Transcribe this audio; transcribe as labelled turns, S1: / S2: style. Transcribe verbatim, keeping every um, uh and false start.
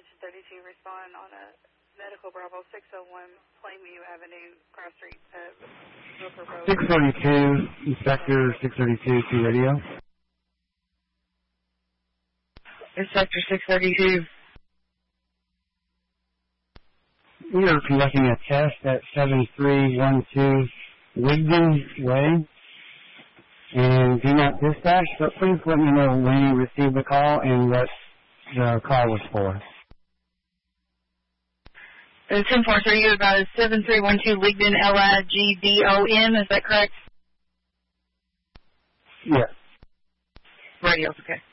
S1: Station thirty-two, respond on a Medical Bravo six oh one Plainview Avenue, Cross Street, uh, Booker Road.
S2: six thirty-two, Inspector six thirty-two, to radio.
S3: Inspector six thirty-two.
S2: We are conducting a test at seven three one two Wigden Way. And do not dispatch, but please let me know when you received the call and what the call was for.
S3: The ten four three, you about seven three one two Ligdon, L I G D O N, is that correct?
S2: Yes.
S3: Radio's okay.